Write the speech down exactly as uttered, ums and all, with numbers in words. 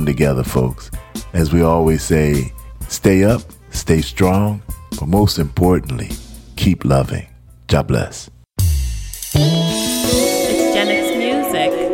together, folks. As we always say, stay up, stay strong, but most importantly, keep loving. God bless. It's Gen X Music.